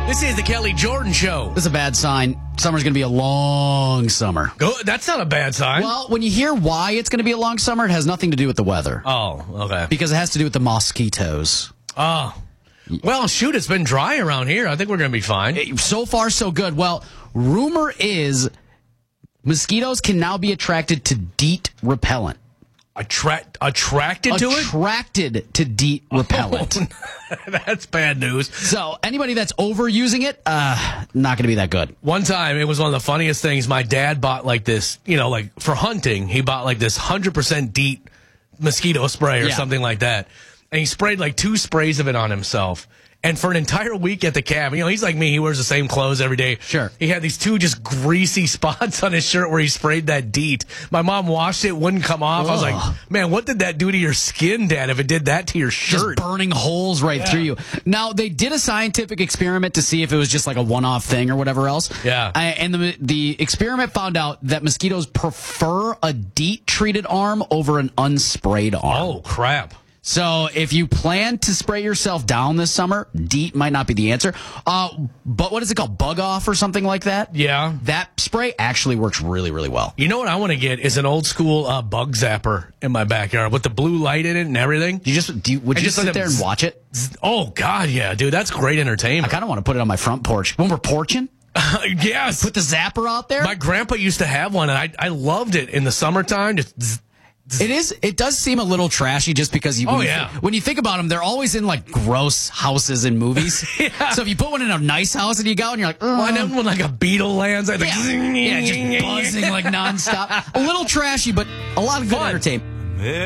This is the Kelly Jordan Show. This is a bad sign. Summer's going to be a long summer. That's not a bad sign. Well, when you hear why it's going to be a long summer, it has nothing to do with the weather. Oh, okay. Because it has to do with the mosquitoes. Oh. Well, shoot, it's been dry around here. I think we're going to be fine. So far, so good. Well, rumor is mosquitoes can now be attracted to DEET repellent. Attracted to it? Attracted to DEET repellent. That's bad news. So anybody that's overusing it, not going to be that good. One time, it was one of the funniest things. My dad bought like this, like for hunting, he bought like this 100% DEET mosquito spray or something like that. And he sprayed like 2 sprays of it on himself. And for an entire week at the cabin, he's like me. He wears the same clothes every day. Sure. He had these 2 just greasy spots on his shirt where he sprayed that DEET. My mom washed it, wouldn't come off. Ugh. I was like, man, what did that do to your skin, Dad, if it did that to your shirt? Just burning holes right through you. Now, they did a scientific experiment to see if it was just like a one-off thing or whatever else. Yeah. And the experiment found out that mosquitoes prefer a DEET-treated arm over an unsprayed arm. Oh, crap. So if you plan to spray yourself down this summer, DEET might not be the answer. But what is it called? Bug Off or something like that? Yeah. That spray actually works really, really well. You know what I want to get is an old school bug zapper in my backyard with the blue light in it and everything. Would you just sit there and watch it? Oh, God, yeah, dude. That's great I entertainment. kind of want to put it on my front porch. When we're porching, Yes. put the zapper out there. My grandpa used to have one, and I loved it in the summertime. Just It does seem a little trashy just because when you think about them, they're always in like gross houses in movies. Yeah. So if you put one in a nice house and you go and you're like, Why not when like a beetle lands? I yeah, just buzzing like nonstop. A little trashy, but a lot of good entertainment.